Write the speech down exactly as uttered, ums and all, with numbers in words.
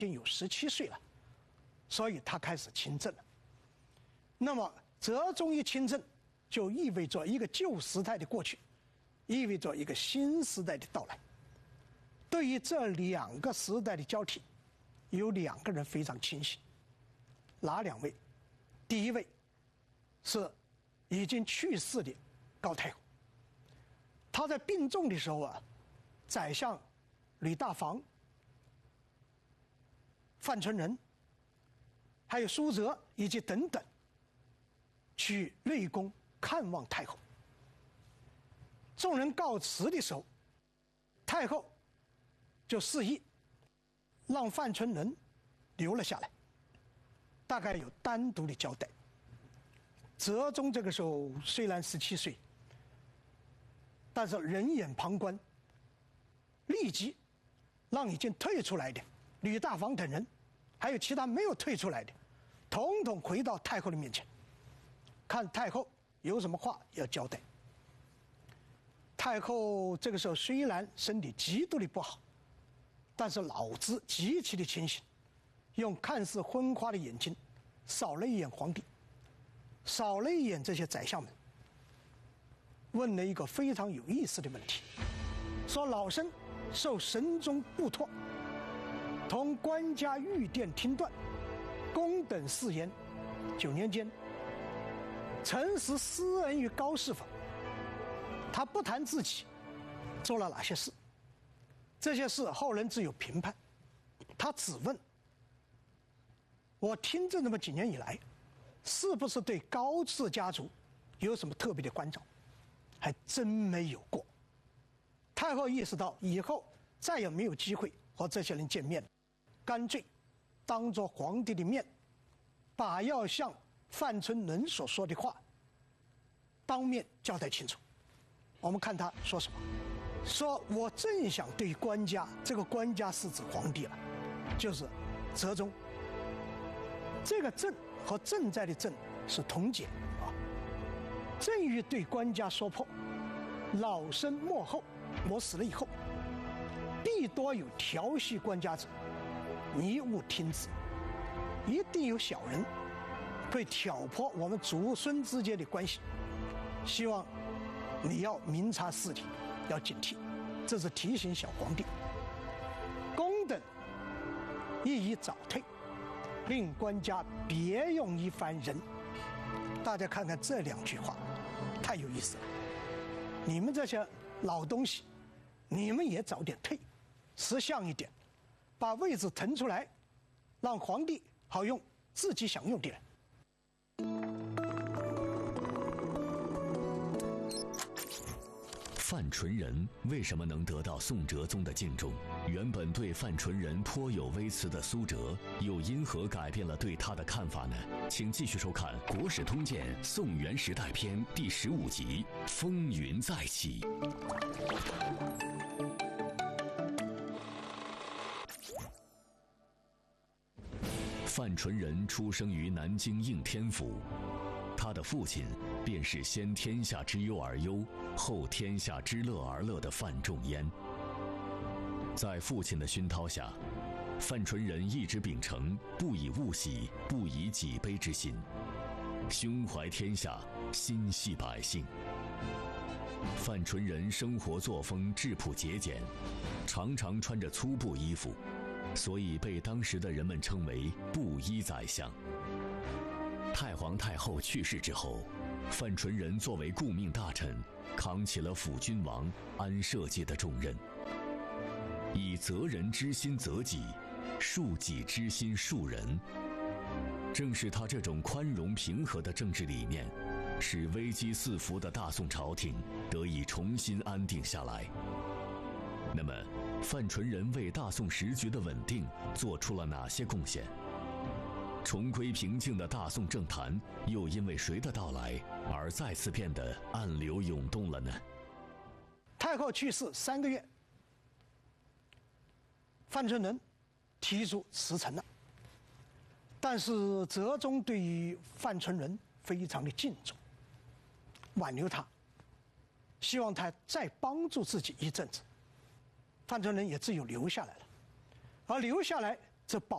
已经有十七岁了，所以他开始亲政了。那么哲宗一亲政，就意味着一个旧时代的过去，意味着一个新时代的到来。对于这两个时代的交替，有两个人非常清醒。哪两位？第一位是已经去世的高太后。他在病重的时候啊，宰相吕大防、范纯仁，还有苏辙以及等等，去内宫看望太后。众人告辞的时候，太后就示意让范纯仁留了下来，大概有单独的交代。哲宗这个时候虽然十七岁，但是人眼旁观，立即让已经退出来的吕大防等人，还有其他没有退出来的，统统回到太后的面前，看太后有什么话要交代。太后这个时候虽然身体极度的不好，但是脑子极其的清醒，用看似昏花的眼睛扫了一眼皇帝，扫了一眼这些宰相们，问了一个非常有意思的问题，说老身受神宗布托，同官家御殿听断，公等誓言，九年间曾实施恩于高侍否？他不谈自己做了哪些事，这些事后人自有评判，他只问我听这么几年以来，是不是对高氏家族有什么特别的关照？还真没有过。太后意识到以后再也没有机会和这些人见面，干脆当着皇帝的面，把要向范纯仁所说的话当面交代清楚。我们看他说什么，说我正想对官家，这个官家是指皇帝了，就是哲宗。这个正和正在的正是同解啊。正欲对官家说破，老身末后，我死了以后，必多有调戏官家者，你勿听之。一定有小人会挑拨我们祖孙之间的关系，希望你要明察事理，要警惕。这是提醒小皇帝。公等亦已早退，令官家别用一番人。大家看看这两句话，太有意思了。你们这些老东西，你们也早点退，识相一点，把位置腾出来，让皇帝好用自己享用的人。 范纯仁为什么能得到宋哲宗的敬重？原本对范纯仁颇有微词的苏辙，又因何改变了对他的看法呢？请继续收看《国史通鉴·宋元时代篇》第十五集《风云再起》。范纯仁出生于南京应天府。他的父亲便是先天下之忧而忧，后天下之乐而乐的范仲淹。在父亲的熏陶下，范纯仁一直秉承不以物喜，不以己悲之心，胸怀天下，心系百姓。范纯仁生活作风质朴节俭，常常穿着粗布衣服，所以被当时的人们称为布衣宰相。太皇太后去世之后，范纯仁作为顾命大臣，扛起了辅君王、安社稷的重任。以责人之心责己，恕己之心恕人。正是他这种宽容平和的政治理念，使危机四伏的大宋朝廷得以重新安定下来。那么，范纯仁为大宋时局的稳定做出了哪些贡献？重归平静的大宋政坛，又因为谁的到来而再次变得暗流涌动了呢？ 太后去世三个月，范纯仁提出辞呈了。但是哲宗对于范纯仁非常的敬重，挽留他，希望他再帮助自己一阵子。范纯仁也只有留下来了，而留下来则保